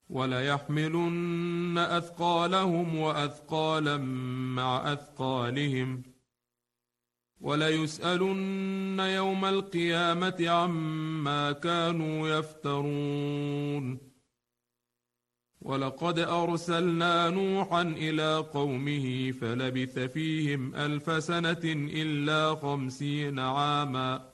وليحملن أثقالهم وأثقالا مع أثقالهم وليسألن يوم القيامة عما كانوا يفترون. ولقد أرسلنا نوحا إلى قومه فلبث فيهم 1000 سنة إلا 50 عاما